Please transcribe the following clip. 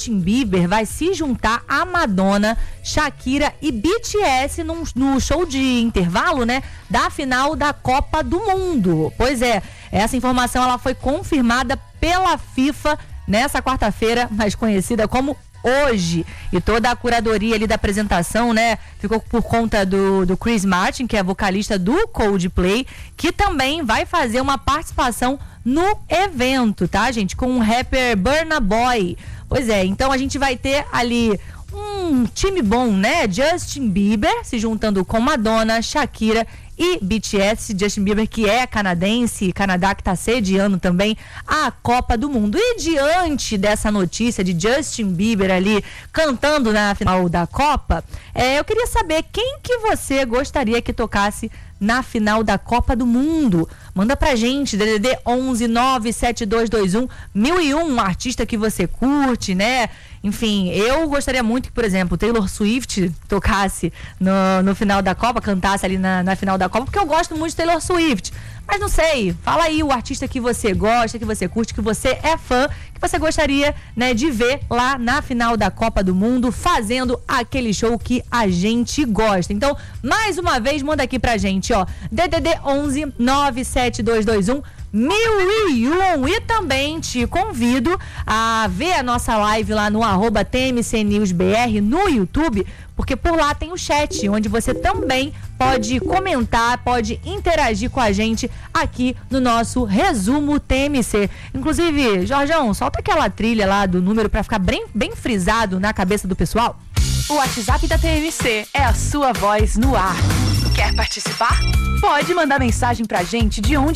Justin Bieber vai se juntar a Madonna, Shakira e BTS no show de intervalo, né, da final da Copa do Mundo. Pois é, essa informação ela foi confirmada pela FIFA nessa quarta-feira, mais conhecida como hoje, e toda a curadoria ali da apresentação, né, ficou por conta do Chris Martin, que é vocalista do Coldplay, que também vai fazer uma participação no evento, tá, gente, com o rapper Burna Boy. Pois é, então a gente vai ter ali um time bom, né, Justin Bieber se juntando com Madonna, Shakira e BTS, Justin Bieber, que é canadense, Canadá que está sediando também a Copa do Mundo. E diante dessa notícia de Justin Bieber ali cantando na final da Copa, eu queria saber quem que você gostaria que tocasse na final da Copa do Mundo. Manda pra gente, DDD 11 97221 1001, um artista que você curte, né? Enfim, eu gostaria muito que, por exemplo, Taylor Swift tocasse no final da Copa, cantasse ali na final da Copa, porque eu gosto muito de Taylor Swift. Mas não sei, fala aí o artista que você gosta, que você curte, que você é fã, que você gostaria, né, de ver lá na final da Copa do Mundo, fazendo aquele show que a gente gosta. Então, mais uma vez, manda aqui pra gente, ó, DDD 11 97221 1001. E também te convido a ver a nossa live lá no @TMCNewsBR no YouTube, porque por lá tem o chat, onde você também pode comentar, pode interagir com a gente aqui no nosso Resumo TMC. Inclusive, Jorjão, solta aquela trilha lá do número pra ficar bem frisado na cabeça do pessoal. O WhatsApp da TMC é a sua voz no ar. Quer participar? Pode mandar mensagem pra gente de onde